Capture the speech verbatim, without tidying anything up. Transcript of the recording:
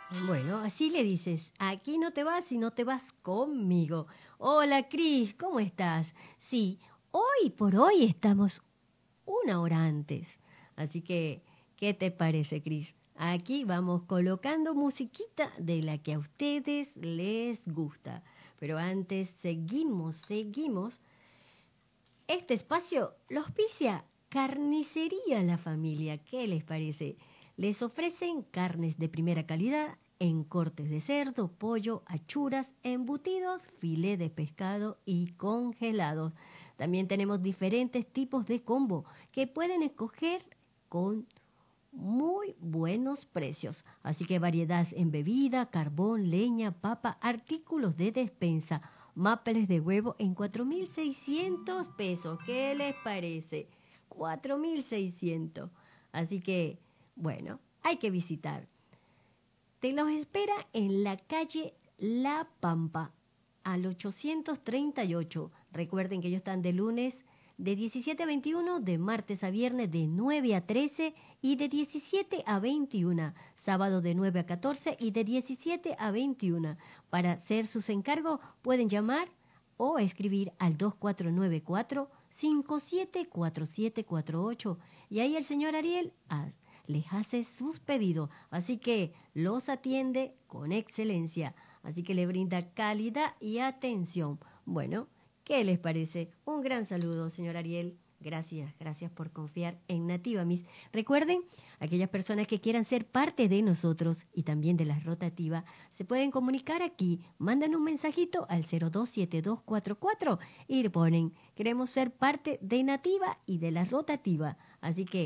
Bueno, así le dices, aquí no te vas y no te vas conmigo. Hola, Cris, ¿cómo estás? Sí, hoy por hoy estamos una hora antes. Así que, ¿qué te parece, Cris? Aquí vamos colocando musiquita de la que a ustedes les gusta. Pero antes, seguimos, seguimos. Este espacio lo auspicia Carnicería La Familia. ¿Qué les parece? Les ofrecen carnes de primera calidad en cortes de cerdo, pollo, achuras, embutidos, filé de pescado y congelados. También tenemos diferentes tipos de combo que pueden escoger con muy buenos precios. Así que variedad en bebida, carbón, leña, papa, artículos de despensa, maples de huevo en cuatro mil seiscientos pesos. ¿Qué les parece? Cuatro mil seiscientos. Así que, bueno, hay que visitar. Te los espera en la calle La Pampa, al ochocientos treinta y ocho. Recuerden que ellos están de lunes de diecisiete a veintiuno, de martes a viernes de nueve a trece y de diecisiete a veintiuno, sábado de nueve a catorce y de diecisiete a veintiuno. Para hacer sus encargos pueden llamar o escribir al dos cuatro nueve cuatro, cinco siete cuatro siete cuatro ocho y ahí el señor Ariel ah, les hace sus pedidos. Así que los atiende con excelencia. Así que le brinda calidad y atención. Bueno, ¿qué les parece? Un gran saludo, señor Ariel. Gracias, gracias por confiar en Nativa Miss. Recuerden, aquellas personas que quieran ser parte de nosotros y también de la rotativa, se pueden comunicar aquí. Mandan un mensajito al cero dos siete dos cuatro cuatro y le ponen, queremos ser parte de Nativa y de la rotativa. Así que